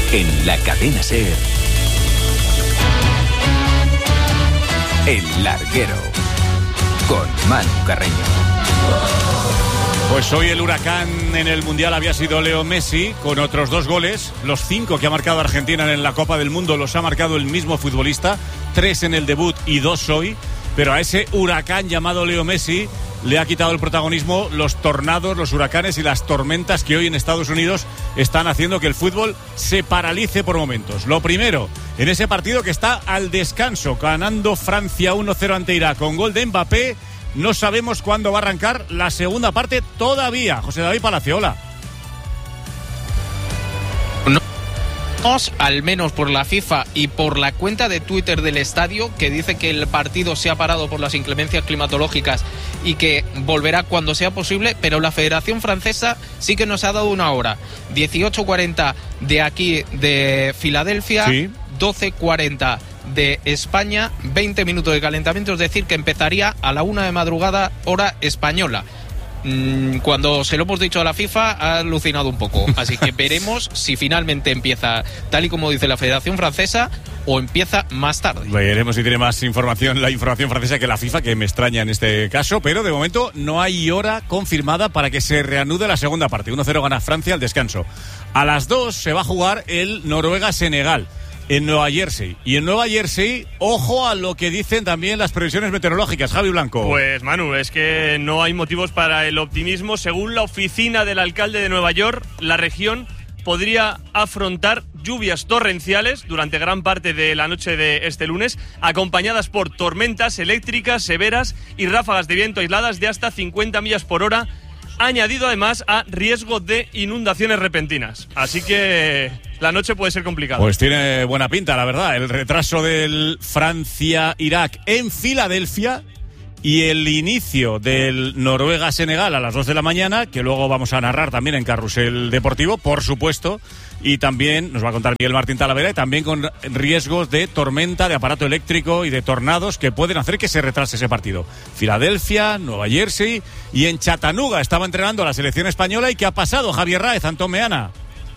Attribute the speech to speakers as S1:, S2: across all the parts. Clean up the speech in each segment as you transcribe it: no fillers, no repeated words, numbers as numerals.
S1: En la cadena SER, El Larguero, con Manu Carreño.
S2: Pues hoy el huracán en el Mundial había sido Leo Messi, con otros 2 goles. Los 5 que ha marcado Argentina en la Copa del Mundo los ha marcado el mismo futbolista, 3 en el debut y 2 hoy. Pero a ese huracán llamado Leo Messi le ha quitado el protagonismo los tornados, los huracanes y las tormentas que hoy en Estados Unidos están haciendo que el fútbol se paralice por momentos. Lo primero, en ese partido que está al descanso, ganando Francia 1-0 ante Irak con gol de Mbappé. No sabemos cuándo va a arrancar la segunda parte todavía. José David Palacio, hola.
S3: Al menos por la FIFA y por la cuenta de Twitter del estadio, que dice que el partido se ha parado por las inclemencias climatológicas y que volverá cuando sea posible, pero la Federación Francesa sí que nos ha dado una hora. 18:40 de aquí de Filadelfia, sí. 12:40 de España, 20 minutos de calentamiento, es decir, que empezaría a la 1 de madrugada, hora española. Cuando se lo hemos dicho a la FIFA ha alucinado un poco, así que veremos si finalmente empieza tal y como dice la Federación Francesa o empieza más tarde.
S2: Veremos si tiene más información la información francesa que la FIFA, que me extraña en este caso, pero de momento no hay hora confirmada para que se reanude la segunda parte. 1-0 gana Francia al descanso. A las 2 se va a jugar el Noruega-Senegal en Nueva Jersey. Y en Nueva Jersey, ojo a lo que dicen también las previsiones meteorológicas. Javi Blanco.
S4: Pues Manu, es que no hay motivos para el optimismo. Según la oficina del alcalde de Nueva York, la región podría afrontar lluvias torrenciales durante gran parte de la noche de este lunes, acompañadas por tormentas eléctricas severas y ráfagas de viento aisladas de hasta 50 millas por hora, añadido además a riesgo de inundaciones repentinas. Así que la noche puede ser complicada.
S2: Pues tiene buena pinta, la verdad. El retraso del Francia-Irak en Filadelfia y el inicio del Noruega-Senegal a las 2 de la mañana, que luego vamos a narrar también en Carrusel Deportivo, por supuesto. Y también nos va a contar Miguel Martín Talavera, y también con riesgos de tormenta, de aparato eléctrico y de tornados que pueden hacer que se retrase ese partido. Filadelfia, Nueva Jersey y en Chattanooga estaba entrenando la selección española. ¿Y qué ha pasado, Javier Ráez, Antón Meana?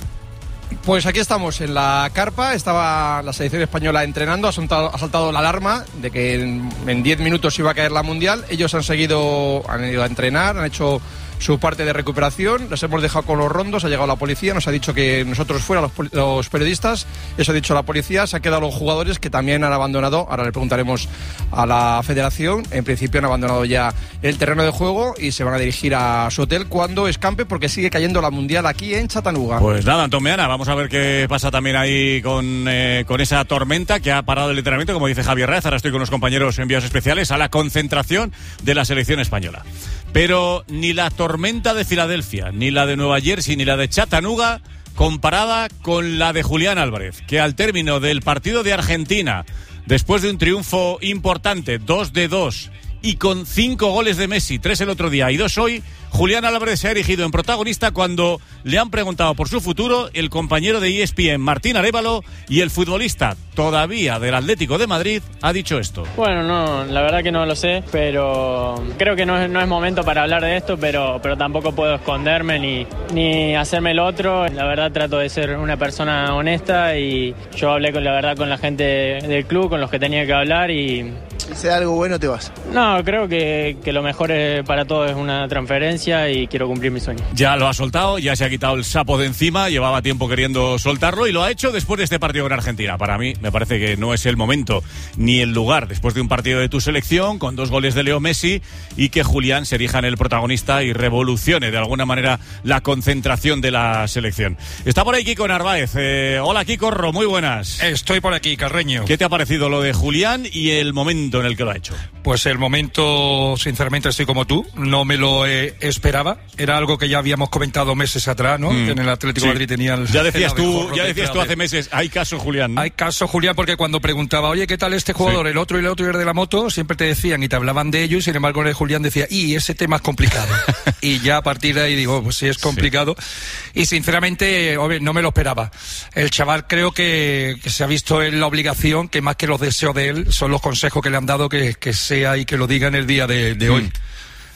S5: Pues aquí estamos en la carpa, estaba la selección española entrenando, ha saltado la alarma de que en 10 minutos iba a caer la Mundial. Ellos han ido a entrenar, han hecho su parte de recuperación, les hemos dejado con los rondos, ha llegado la policía, nos ha dicho que nosotros fuera los periodistas, eso ha dicho la policía, se han quedado los jugadores que también han abandonado, ahora le preguntaremos a la federación, en principio han abandonado ya el terreno de juego y se van a dirigir a su hotel cuando escampe, porque sigue cayendo la Mundial aquí en Chattanooga.
S2: Pues nada, Antón Meana, vamos a ver qué pasa también ahí con esa tormenta que ha parado el entrenamiento, como dice Javier Ráez. Ahora estoy con los compañeros enviados especiales a la concentración de la selección española. Pero ni la tormenta de Filadelfia, ni la de Nueva Jersey, ni la de Chattanooga comparada con la de Julián Álvarez, que al término del partido de Argentina, después de un triunfo importante, 2-2, y con 5 goles de Messi, 3 el otro día y 2 hoy, Julián Álvarez se ha erigido en protagonista cuando le han preguntado por su futuro el compañero de ESPN, Martín Arévalo, y el futbolista todavía del Atlético de Madrid ha dicho esto.
S6: Bueno, no, la verdad que no lo sé, pero creo que no es momento para hablar de esto, pero tampoco puedo esconderme ni hacerme el otro. La verdad trato de ser una persona honesta y yo hablé con la gente del club, con los que tenía que hablar y...
S7: Si sea algo bueno te vas.
S6: No, creo que lo mejor para todos es una transferencia y quiero cumplir mi sueño.
S2: Ya lo ha soltado, ya se ha quitado el sapo de encima, llevaba tiempo queriendo soltarlo y lo ha hecho después de este partido con Argentina. Para mí me parece que no es el momento ni el lugar después de un partido de tu selección con 2 goles de Leo Messi y que Julián se erija en el protagonista y revolucione de alguna manera la concentración de la selección. Está por ahí Kiko Narváez. Hola Kiko, muy buenas.
S8: Estoy por aquí, Carreño.
S2: ¿Qué te ha parecido lo de Julián y el momento en el que lo ha hecho?
S8: Pues el momento, sinceramente estoy como tú, no me lo esperaba. Era algo que ya habíamos comentado meses atrás, ¿no? Que en el Atlético de Madrid tenía el...
S2: Ya decías tú hace meses, hay caso Julián, ¿no?
S8: Hay caso Julián, porque cuando preguntaba, oye, ¿qué tal este jugador? Sí. El otro de la moto, siempre te decían y te hablaban de ello, y sin embargo el Julián decía, y ese tema es complicado. Y ya a partir de ahí digo, pues sí es complicado. Sí. Y sinceramente, no me lo esperaba. El chaval creo que se ha visto en la obligación, que más que los deseos de él, son los consejos que le han dado que sea y que lo diga en el día de hoy.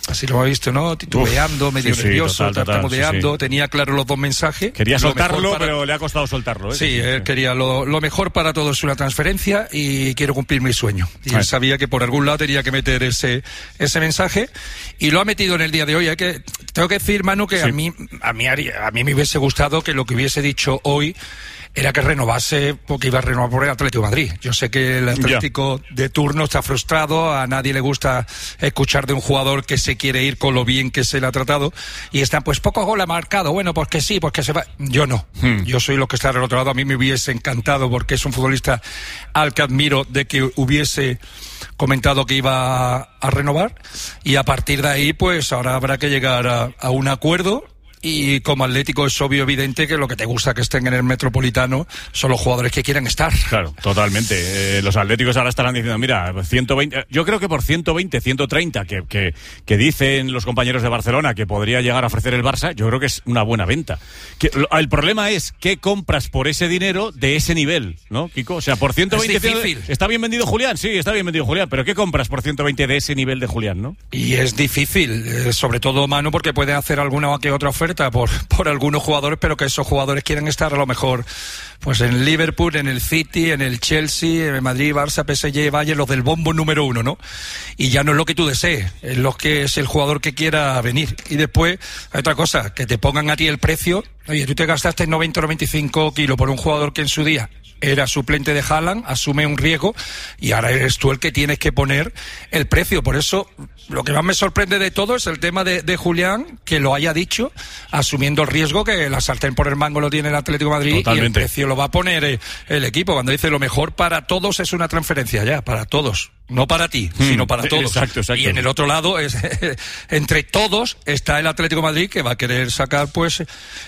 S8: Así lo ha visto, ¿no? Titubeando, medio nervioso, tartamudeando, tenía claro los dos mensajes.
S2: Quería soltarlo, pero le ha costado soltarlo, ¿eh?
S8: Sí, él quería lo mejor para todos, una transferencia, y quiero cumplir mi sueño. Y él sabía que por algún lado tenía que meter ese mensaje, y lo ha metido en el día de hoy. Tengo que decir, Manu, que a mí me hubiese gustado que lo que hubiese dicho hoy era que renovase, porque iba a renovar por el Atlético de Madrid. Yo sé que el Atlético de turno está frustrado, a nadie le gusta escuchar de un jugador que se quiere ir con lo bien que se le ha tratado, y están, pues, pocos goles ha marcado, bueno, pues que sí, pues que se va. Yo no. Yo soy lo que está del otro lado. A mí me hubiese encantado, porque es un futbolista al que admiro, de que hubiese comentado que iba a renovar, y a partir de ahí, pues ahora habrá que llegar a un acuerdo. Y como Atlético es obvio, evidente, que lo que te gusta que estén en el Metropolitano son los jugadores que quieren estar. Claro,
S2: totalmente. Los Atléticos ahora estarán diciendo, mira, 120, yo creo que por 120, 130 que dicen los compañeros de Barcelona que podría llegar a ofrecer el Barça, yo creo que es una buena venta. El problema es qué compras por ese dinero de ese nivel, ¿no, Kiko? O sea, por 120...
S8: Es difícil.
S2: ¿Está bien vendido Julián? Sí, está bien vendido Julián, pero ¿qué compras por 120 de ese nivel de Julián, no?
S8: Y es difícil, sobre todo, Manu, porque puede hacer alguna que otra oferta por algunos jugadores, pero que esos jugadores quieren estar a lo mejor pues en Liverpool, en el City, en el Chelsea, en Madrid, Barça, PSG, Bayern, los del bombo número 1, ¿no? Y ya no es lo que tú desees, es lo que es el jugador que quiera venir. Y después hay otra cosa, que te pongan a ti el precio. Oye, tú te gastaste 90 o 95 kilos por un jugador que en su día era suplente de Haaland, asume un riesgo, y ahora eres tú el que tienes que poner el precio. Por eso, lo que más me sorprende de todo es el tema de Julián, que lo haya dicho, asumiendo el riesgo que la sartén por el mango lo tiene el Atlético de Madrid. Totalmente. Y el precio lo va a poner el equipo. Cuando dice lo mejor para todos es una transferencia ya, para todos. No para ti, sino para todos.
S2: Exacto.
S8: Y en el otro lado, entre todos, está el Atlético de Madrid, que va a querer sacar, pues,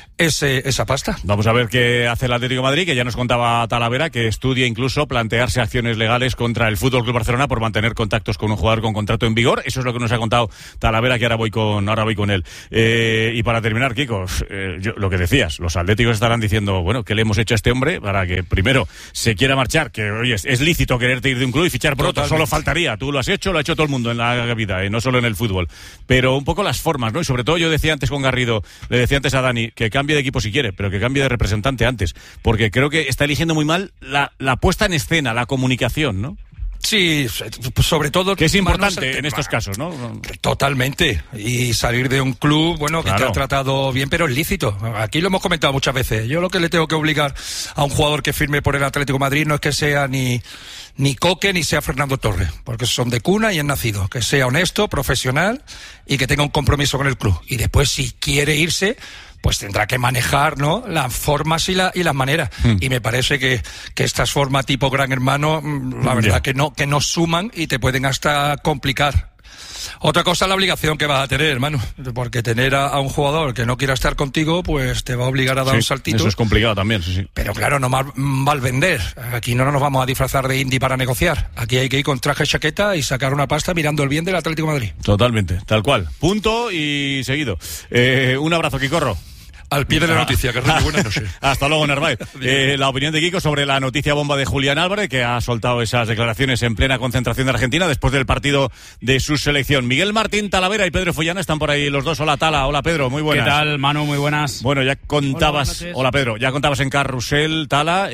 S8: esa pasta.
S2: Vamos a ver qué hace el Atlético de Madrid, que ya nos contaba Talavera, que estudia incluso plantearse acciones legales contra el Fútbol Club Barcelona por mantener contactos con un jugador con contrato en vigor. Eso es lo que nos ha contado Talavera, que ahora voy con él. Y para terminar, Kiko, lo que decías, los atléticos estarán diciendo, bueno, ¿qué le hemos hecho a este hombre para que primero se quiera marchar? Que, oye, es lícito quererte ir de un club y fichar por otro, solo faltaría. Tú lo has hecho, lo ha hecho todo el mundo en la vida, no solo en el fútbol. Pero un poco las formas, ¿no? Y sobre todo, yo decía antes con Garrido, le decía antes a Dani, que cambie de equipo si quiere, pero que cambie de representante antes, porque creo que está eligiendo muy mal la puesta en escena, la comunicación, ¿no?
S8: Sí, sobre todo...
S2: Que es importante en estos casos, ¿no?
S8: Totalmente. Y salir de un club, bueno, que te ha tratado bien, pero es lícito. Aquí lo hemos comentado muchas veces. Yo lo que le tengo que obligar a un jugador que firme por el Atlético de Madrid no es que sea ni Coque ni sea Fernando Torres, porque son de cuna y han nacido. Que sea honesto, profesional y que tenga un compromiso con el club. Y después, si quiere irse, pues tendrá que manejar, ¿no?, las formas y las maneras. Y me parece que estas formas tipo Gran Hermano, la verdad que no suman y te pueden hasta complicar. Otra cosa es la obligación que vas a tener, hermano, porque tener a un jugador que no quiera estar contigo, pues te va a obligar a dar un saltito.
S2: Eso es complicado también, sí.
S8: Pero claro, no mal vender. Aquí no nos vamos a disfrazar de indie para negociar. Aquí hay que ir con traje y chaqueta y sacar una pasta mirando el bien del Atlético de Madrid.
S2: Totalmente, tal cual. Punto y seguido. Un abrazo, Quicorro.
S8: Al pie de la noticia, que buenas noches.
S2: Hasta luego, Narváez. La opinión de Kiko sobre la noticia bomba de Julián Álvarez, que ha soltado esas declaraciones en plena concentración de Argentina después del partido de su selección. Miguel Martín Talavera y Pedro Follana están por ahí los dos. Hola, Tala. Hola, Pedro. Muy buenas.
S9: ¿Qué tal, Manu? Muy buenas.
S2: Bueno, ya contabas... Hola, Pedro. Ya contabas en Carrusel, Tala,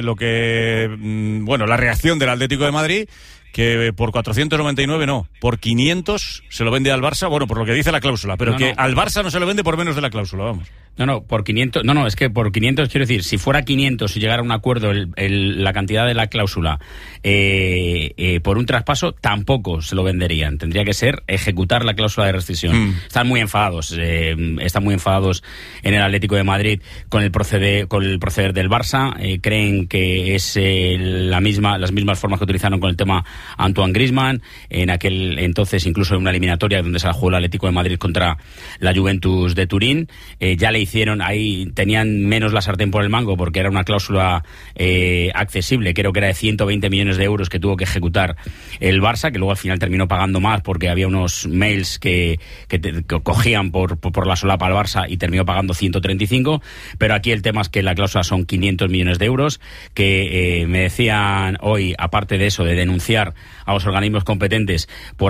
S2: la reacción del Atlético de Madrid, que por 499 no, por 500 se lo vende al Barça, bueno, por lo que dice la cláusula, pero al Barça no se lo vende por menos de la cláusula, vamos.
S9: Por 500, es que por 500, quiero decir, si fuera 500 y llegara a un acuerdo la cantidad de la cláusula por un traspaso, tampoco se lo venderían. Tendría que ser ejecutar la cláusula de rescisión. Están muy enfadados en el Atlético de Madrid con el proceder del Barça. Creen que es las mismas formas que utilizaron con el tema Antoine Griezmann, en aquel entonces incluso en una eliminatoria donde se la jugó el Atlético de Madrid contra la Juventus de Turín. Ya le ahí tenían menos la sartén por el mango porque era una cláusula accesible, creo que era de 120 millones de euros que tuvo que ejecutar el Barça, que luego al final terminó pagando más porque había unos mails que cogían por la solapa al Barça y terminó pagando 135, pero aquí el tema es que la cláusula son 500 millones de euros, que me decían hoy, aparte de eso, de denunciar a los organismos competentes por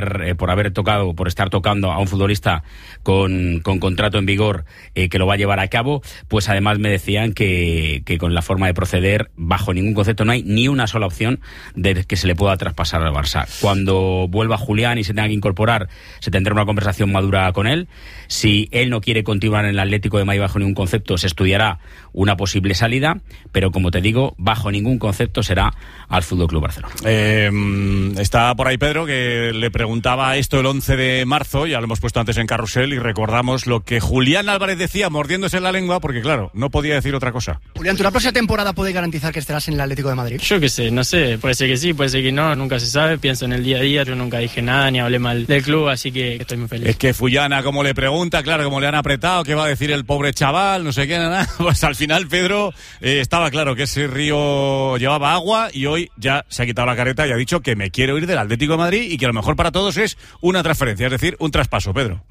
S9: estar tocando a un futbolista con contrato en vigor que lo va a llevar a cabo, pues además me decían que con la forma de proceder, bajo ningún concepto no hay ni una sola opción de que se le pueda traspasar al Barça. Cuando vuelva Julián y se tenga que incorporar, se tendrá una conversación madura con él. Si él no quiere continuar en el Atlético de Madrid bajo ningún concepto, se estudiará una posible salida, pero como te digo, bajo ningún concepto será al FC Barcelona.
S2: Está por ahí Pedro, que le preguntaba esto el 11 de marzo, ya lo hemos puesto antes en Carrusel, y recordamos lo que Julián Álvarez decía mordiéndose la lengua, porque claro, no podía decir otra cosa.
S10: Julián, ¿tú la próxima temporada puedes garantizar que estarás en el Atlético de Madrid?
S6: Yo qué sé, no sé, puede ser que sí, puede ser que no, nunca se sabe, pienso en el día a día, yo nunca dije nada, ni hablé mal del club, así que estoy muy feliz.
S2: Es que Fullana, como le pregunta, claro, como le han apretado, ¿qué va a decir el pobre chaval? No sé qué, nada. Pues al final Pedro estaba claro que ese río llevaba agua y hoy ya se ha quitado la careta y ha dicho que me quiero ir del Atlético de Madrid y que lo mejor para todos es una transferencia, es decir, un traspaso, Pedro.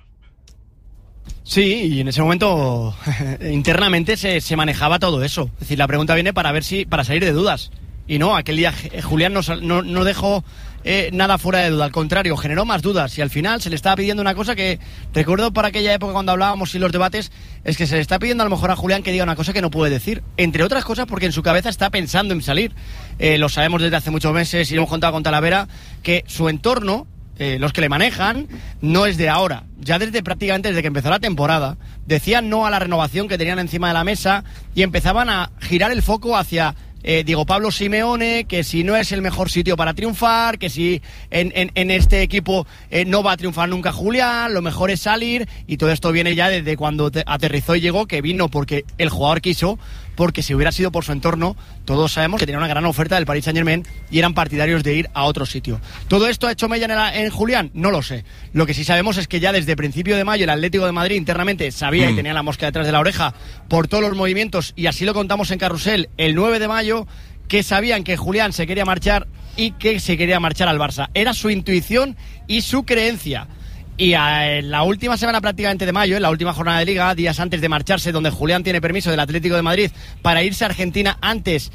S10: Sí, y en ese momento internamente se manejaba todo eso. Es decir, la pregunta viene para salir de dudas. Y no, aquel día Julián no dejó nada fuera de duda, al contrario, generó más dudas y al final se le estaba pidiendo una cosa que recuerdo para aquella época cuando hablábamos y los debates, es que se le está pidiendo a lo mejor a Julián que diga una cosa que no puede decir, entre otras cosas porque en su cabeza está pensando en salir. Lo sabemos desde hace muchos meses y lo hemos contado con Talavera, que su entorno, los que le manejan, no es de ahora. Ya prácticamente desde que empezó la temporada decían no a la renovación que tenían encima de la mesa y empezaban a girar el foco hacia Diego Pablo Simeone, que si no es el mejor sitio para triunfar, que si en este equipo no va a triunfar nunca Julián, lo mejor es salir, y todo esto viene ya desde cuando aterrizó y llegó, que vino porque el jugador quiso, porque si hubiera sido por su entorno, todos sabemos que tenía una gran oferta del Paris Saint-Germain y eran partidarios de ir a otro sitio. ¿Todo esto ha hecho mella en Julián? No lo sé. Lo que sí sabemos es que ya desde principio de mayo el Atlético de Madrid internamente sabía y tenía la mosca detrás de la oreja por todos los movimientos, y así lo contamos en Carrusel el 9 de mayo, que sabían que Julián se quería marchar y que se quería marchar al Barça. Era su intuición y su creencia. Y en la última semana prácticamente de mayo, en la última jornada de Liga, días antes de marcharse, donde Julián tiene permiso del Atlético de Madrid para irse a Argentina antes